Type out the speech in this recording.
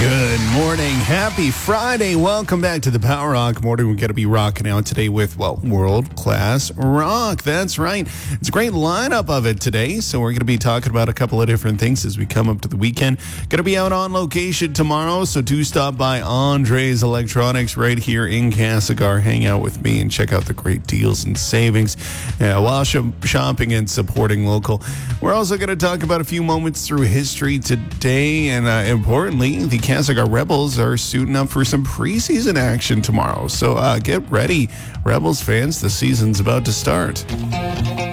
Good morning. Happy Friday. Welcome back to the Power Rock Morning. We're going to be rocking out today with, world-class rock. That's right. It's a great lineup of it today. So we're going to be talking about a couple of different things as we come up to the weekend. Going to be out on location tomorrow. So do stop by Andre's Electronics right here in Castlegar. Hang out with me and check out the great deals and savings while shopping and supporting local. We're also going to talk about a few moments through history today. And importantly, the Castlegar Rebels are suiting up for some preseason action tomorrow. So get ready, Rebels fans. The season's about to start.